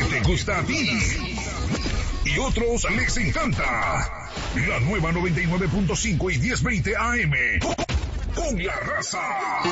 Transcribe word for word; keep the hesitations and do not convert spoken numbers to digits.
te gusta a ti y otros les encanta. La nueva noventa y nueve punto cinco y diez veinte A M con La Raza.